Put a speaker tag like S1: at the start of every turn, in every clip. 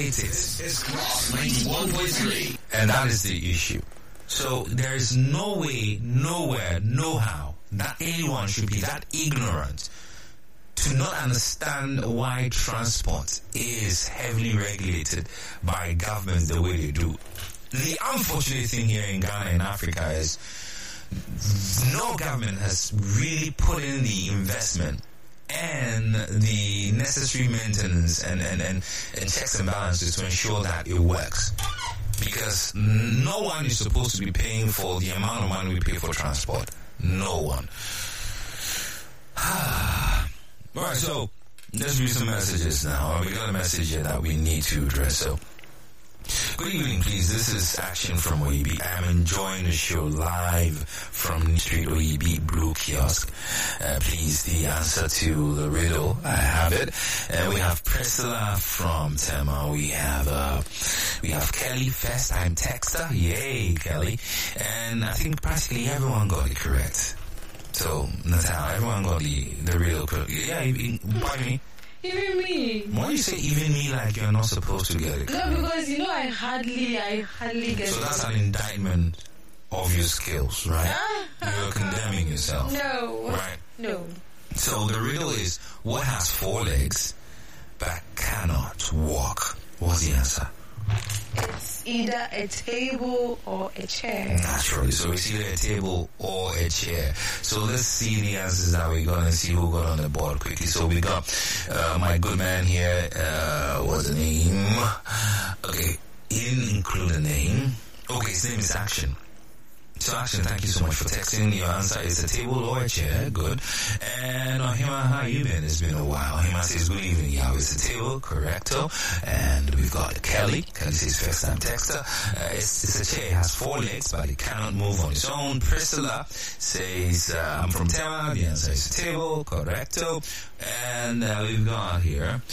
S1: It's Cross 91.3. And that is the issue. So there is no way, nowhere, no how that anyone should be that ignorant to not understand why transport is heavily regulated by governments the way they do. The unfortunate thing here in Ghana and Africa is no government has really put in the investment and the necessary maintenance and checks and balances to ensure that it works. Because no one is supposed to be paying for the amount of money we pay for transport. No one. Alright, so let's read some messages now. We got a message here that we need to address. So, good evening, please. This is Action from OEB. I'm enjoying the show live from Street OEB Blue Kiosk. Please, the answer to the riddle, I have it. We have Priscilla from Tema. We have Kelly, first time texter. Yay, Kelly. And I think practically everyone got it correct. So, Natal, everyone got the riddle correct. Yeah, pardon me.
S2: Even me.
S1: Why do you say even me like you're not supposed to get it?
S2: No, because I hardly get it.
S1: So that's an indictment of your skills, right? You're condemning yourself.
S2: No.
S1: Right?
S2: No.
S1: So the riddle is, what has 4 legs but cannot walk? What's the answer?
S2: It's either a table or a chair.
S1: Naturally. So it's either a table or a chair. So let's see the answers that we got and see who got on the board quickly. So we got my good man here. What's the name? Okay, he didn't include a name. Okay, his name is Action. So Action, thank you so much for texting. Your answer is a table or a chair. Good. And Ohima, how you been? It's been a while. Ohima says, good evening. Yeah, it's a table. Correcto. And we've got Kelly. Kelly says, first time texter. It's a chair. It has 4 legs, but it cannot move on its own. Priscilla says, I'm from Tema. The answer is a table. Correcto. And we've got here,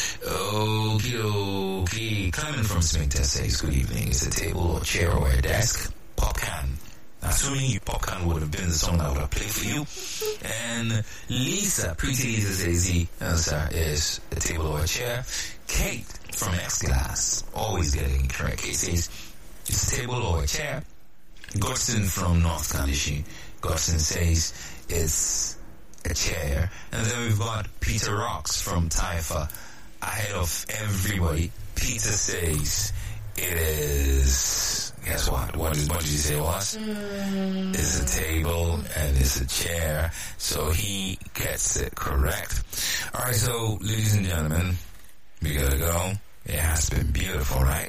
S1: okay. Clement from Smithton says, good evening. It's a table or chair or a desk. Pop can. Assuming you Popcorn would have been the song I would have played for you. And Lisa, Pretty Lisa says the answer is a table or a chair. Kate from X-Glass, always getting it correct. Kate says it's a table or a chair. Godson from North Kanishi. Godson says it's a chair. And then we've got Peter Rocks from Taifa. Ahead of everybody, Peter says it is... Guess what? What did you say it was? It's a table and it's a chair. So he gets it correct. Alright, so ladies and gentlemen, we gotta go. It has been beautiful, right?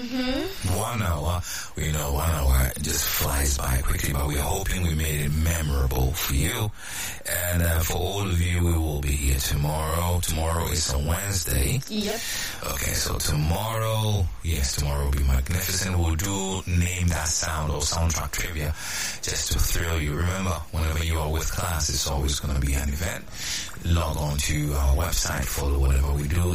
S1: 1 hour. We know 1 hour just flies by quickly, but we're hoping we made it memorable for you. And for all of you, we will be here tomorrow. Tomorrow is a Wednesday.
S2: Yep.
S1: Okay, so tomorrow will be magnificent. We'll do Name That Sound or Soundtrack Trivia just to thrill you. Remember, whenever you are with class, it's always going to be an event. Log on to our website, follow whatever we do,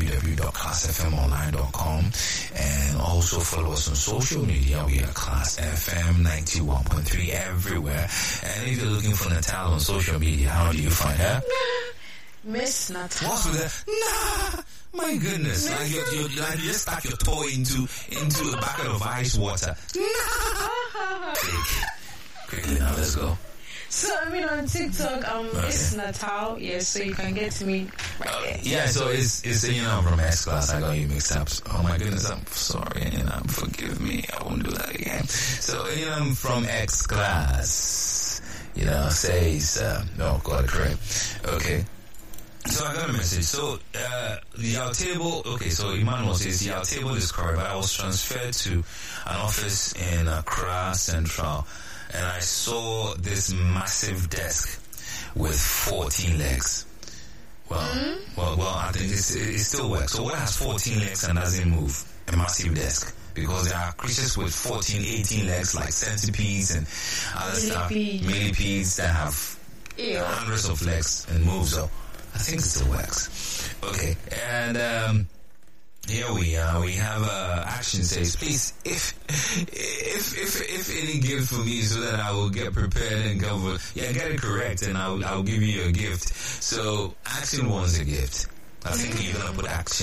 S1: www.classfmonline.com, and also follow us on social media. We are Class FM 91.3 everywhere. And if you're looking for Natal on social media, how do you find her?
S2: Miss Natal.
S1: What's with that? Nah! My goodness, like you just stuck your toe into a bucket of ice water. Nah! Quickly now, let's go.
S2: So, on TikTok, Miss Natal, yes, so you can get to me right there.
S1: Yeah, so it's from X-Class, I got you mixed up. Oh my goodness, I'm sorry, and forgive me, I won't do that again. So, from X-Class, says, got it correct. Okay. So I got a message. So, the Altable, okay, so Emmanuel says the Altable is correct, but I was transferred to an office in Accra Central, and I saw this massive desk with 14 legs. Well, I think it still works. So what has 14 legs and doesn't move? A massive desk. Because there are creatures with 14, 18 legs like centipedes and other stuff. Millipedes that have hundreds of legs and move. So I think it still works. Okay, and here we are. We have Action says, please, if any gift for me so that I will get prepared and covered. Yeah, get it correct, and I'll give you a gift. So Action wants a gift. I think you're gonna put Action